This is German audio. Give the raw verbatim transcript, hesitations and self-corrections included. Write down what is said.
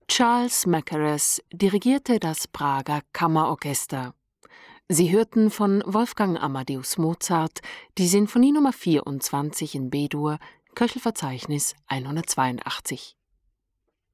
Charles Mackerras dirigierte das Prager Kammerorchester. Sie hörten von Wolfgang Amadeus Mozart die Sinfonie Nummer vierundzwanzig in B-Dur, Köchelverzeichnis hundertzweiundachtzig.